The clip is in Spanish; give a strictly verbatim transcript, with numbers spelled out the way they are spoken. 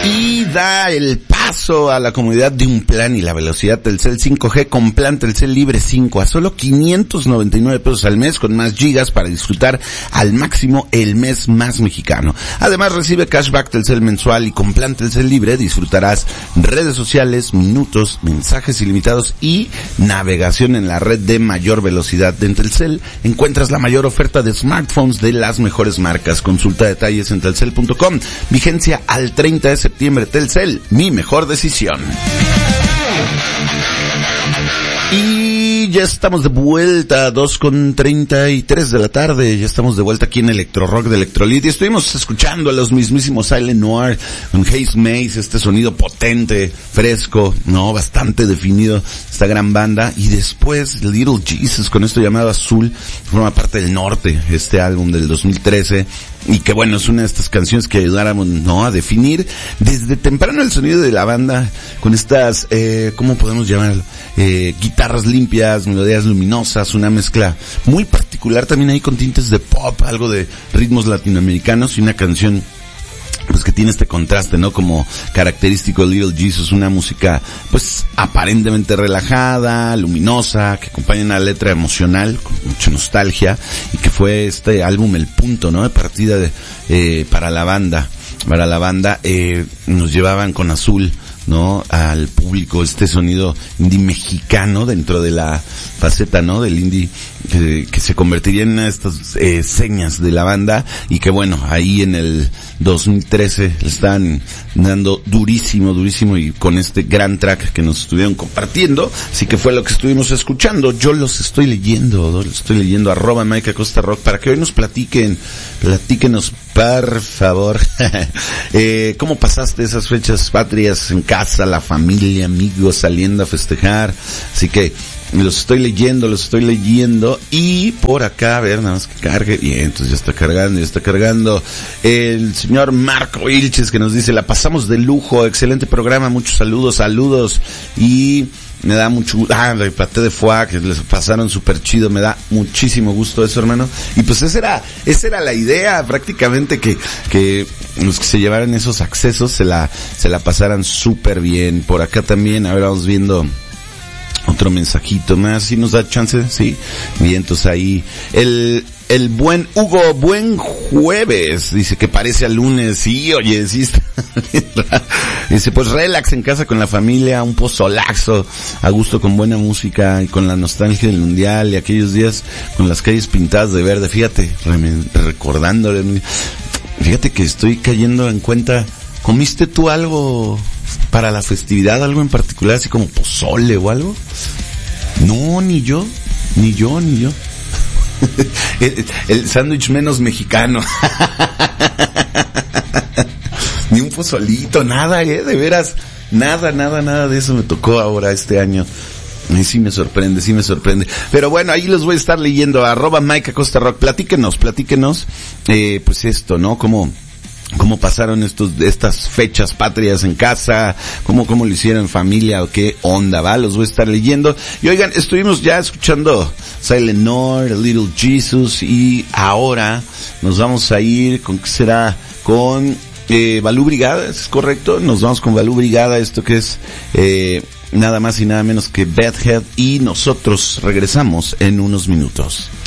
Y da el paso a la comodidad de un plan y la velocidad Telcel cinco G con plan Telcel Libre cinco a solo quinientos noventa y nueve pesos al mes, con más gigas para disfrutar al máximo el mes más mexicano. Además recibe cashback Telcel mensual y con plan Telcel Libre disfrutarás redes sociales, minutos, mensajes ilimitados y navegación en la red de mayor velocidad. En Telcel encuentras la mayor oferta de smartphones de las mejores marcas. Consulta detalles en telcel punto com. Vigencia al treinta de septiembre. Telcel, mi mejor decisión. Y ya estamos de vuelta, dos con treinta y tres de la tarde, ya estamos de vuelta aquí en Electro Rock de Electrolit, y estuvimos escuchando a los mismísimos Silent Noir, con Haze Maze, este sonido potente, fresco, no, bastante definido, esta gran banda, y después Little Jesus, con esto llamado Azul, forma parte del Norte, este álbum del dos mil trece, y que bueno, es una de estas canciones que ayudaron, ¿no?, a definir desde temprano el sonido de la banda, con estas, eh, ¿cómo podemos llamarlo? Eh, guitarras limpias, melodías luminosas, una mezcla muy particular también ahí con tintes de pop, algo de ritmos latinoamericanos, y una canción pues que tiene este contraste, ¿no?, como característico de Little Jesus, una música pues aparentemente relajada, luminosa, que acompaña una letra emocional con mucha nostalgia, y que fue este álbum el punto, ¿no?, de partida de, eh, para la banda, para la banda, eh, nos llevaban con Azul, ¿no?, al público este sonido indie mexicano dentro de la faceta, ¿no?, del indie que, que se convertiría en una de estas eh, señas de la banda, y que bueno, ahí en el dos mil trece le están dando durísimo, durísimo, y con este gran track que nos estuvieron compartiendo, así que fue lo que estuvimos escuchando. Yo los estoy leyendo, los estoy leyendo, arroba Mike Acosta Rock, para que hoy nos platiquen, platíquenos por favor, eh, ¿cómo pasaste esas fechas patrias en casa, la familia, amigos, saliendo a festejar? Así que los estoy leyendo, los estoy leyendo, y por acá, a ver, nada más que cargue, bien, entonces ya está cargando, ya está cargando, el señor Marco Ilches, que nos dice, la pasamos de lujo, excelente programa, muchos saludos, saludos, y me da mucho, ah, el paté de foie, que les pasaron súper chido, me da muchísimo gusto eso, hermano, y pues esa era, esa era la idea, prácticamente, que, que los que se llevaran esos accesos se la, se la pasaran súper bien. Por acá también, a ver, vamos viendo otro mensajito más, si nos da chance, sí, bien, entonces ahí, el, el buen Hugo, buen jueves, dice que parece a lunes, sí, oye, sí está bien raro. Dice, pues relax en casa con la familia, un pozolazo, a gusto con buena música y con la nostalgia del mundial y aquellos días con las calles pintadas de verde, fíjate, recordándole, fíjate que estoy cayendo en cuenta, ¿comiste tú algo para la festividad, algo en particular, así como pozole o algo? No, ni yo, ni yo, ni yo. el el sándwich menos mexicano. Ni un pozolito, nada, eh, de veras, nada, nada, nada de eso me tocó ahora este año. Y sí me sorprende, sí me sorprende. Pero bueno, ahí los voy a estar leyendo, arroba Mike Acosta Rock, platíquenos, platíquenos, eh, pues esto, ¿no? Como cómo pasaron estos, estas fechas patrias en casa, cómo, cómo lo hicieron en familia, o qué onda, va, los voy a estar leyendo. Y oigan, estuvimos ya escuchando Silent Noir, Little Jesus, y ahora nos vamos a ir con, ¿qué será? Con, eh, Balú Brigada, ¿es correcto? Nos vamos con Balú Brigada, esto que es, eh, nada más y nada menos que Bedhead, y nosotros regresamos en unos minutos.